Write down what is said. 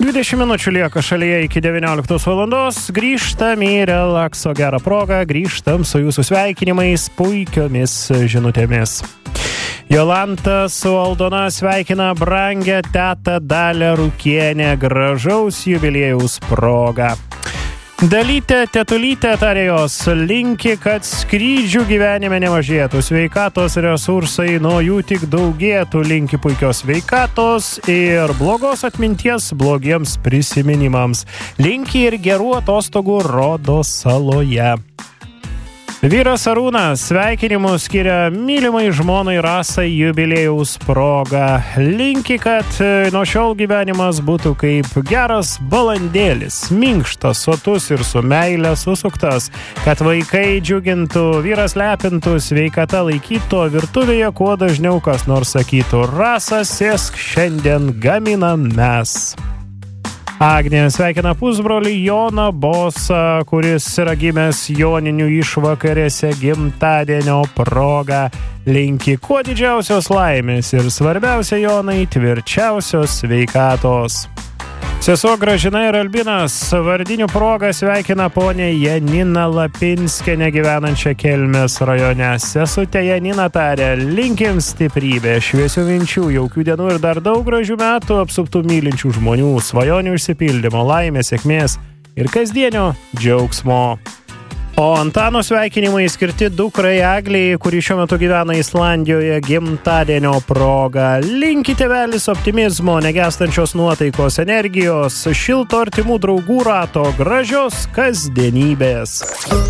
20 minučių lieka šalyje iki 19 valandos. Grįžtam į relakso gerą progą. Grįžtam su jūsų sveikinimais, puikiomis žinutėmis. Jolanta su Aldona sveikina brangę tetą Dalią Rūkienę gražaus jubiliejaus proga. Dalytė, tetulytė, tarė jos, linki, kad skrydžių gyvenime nemažėtų, sveikatos resursai nuo jų tik daugėtų, linki puikios sveikatos ir blogos atminties blogiems prisiminimams, linki ir gerų atostogų Rodos saloje. Vyras Arūnas sveikinimus skiria mylimai žmonai Rasai jubiliejaus proga. Linki, kad nuo šiol gyvenimas būtų kaip geras balandėlis, minkštas, sotus ir su meile susuktas, kad vaikai džiugintų, vyras lepintų, sveikata laikytų, virtuvėje kuo dažniau kas nors sakytų, Rasa, sėsk, šiandien gaminam mes. Agnė sveikina pusbrolį Joną Bosą, kuris yra gimęs joninių išvakarėse gimtadienio proga. Linki kuo didžiausios laimės ir svarbiausia, Jonai, tvirčiausios sveikatos. Sesuo Gražina ir Albinas vardinių progą sveikina ponę Janiną Lapinskienę gyvenančią Kelmės rajone. Sesutė Janina tarė, linkim stiprybę, šviesių minčių, jaukių dienų ir dar daug gražių metų apsuptų mylinčių žmonių, svajonių išsipildymo, laimės, sėkmės ir kasdienio džiaugsmo. O Antano sveikinimai skirti dukrai Eglei, kuri šiuo metu gyvena Islandijoje gimtadienio proga. Linki tėvelis optimizmo, negęstančios nuotaikos, energijos, šilto artimų draugų rato, gražios kasdienybės.